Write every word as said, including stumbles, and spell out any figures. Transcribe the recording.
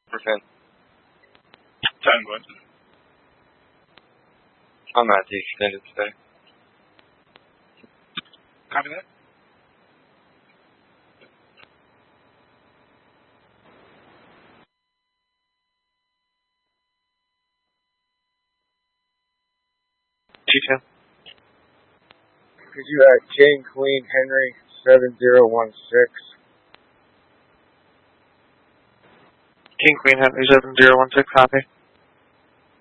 percent. ten, Glenn. I'm at the extended stay. Copy that. G ten. Could you add King, Queen, Henry, seven zero one six? King, Queen, Henry, seven zero one six, copy.